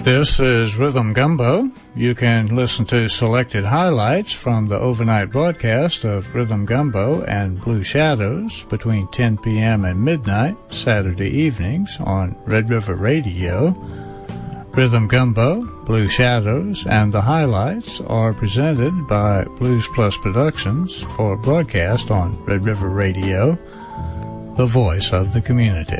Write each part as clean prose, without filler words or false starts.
This is Rhythm Gumbo. You can listen to selected highlights from the overnight broadcast of Rhythm Gumbo and Blue Shadows between 10 p.m. and midnight Saturday evenings on Red River Radio. Rhythm Gumbo, Blue Shadows, and the highlights are presented by Blues Plus Productions for broadcast on Red River Radio, the voice of the community.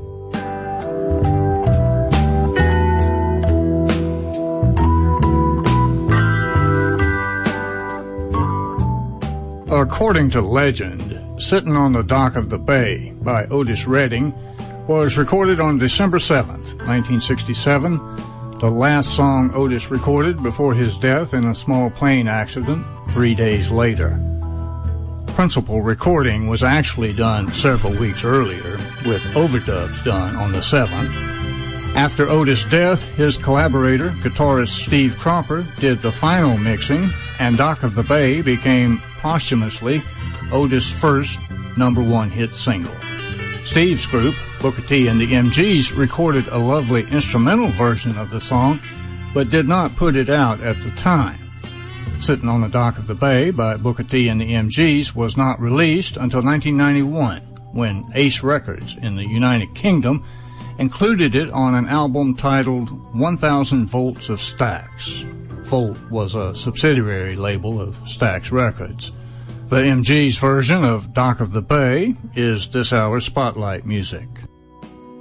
According to legend, Sitting on the Dock of the Bay by Otis Redding was recorded on December 7th, 1967, the last song Otis recorded before his death in a small plane accident 3 days later. Principal recording was actually done several weeks earlier, with overdubs done on the 7th. After Otis' death, his collaborator, guitarist Steve Cropper, did the final mixing, and Dock of the Bay became posthumously Otis' first #1 hit single. Steve's group, Booker T and the MGs, recorded a lovely instrumental version of the song, but did not put it out at the time. Sitting on the Dock of the Bay by Booker T and the MGs was not released until 1991, when Ace Records in the United Kingdom included it on an album titled 1000 Volts of Stax. Volt was a subsidiary label of Stax Records. The MG's version of Dock of the Bay is this hour's Spotlight music.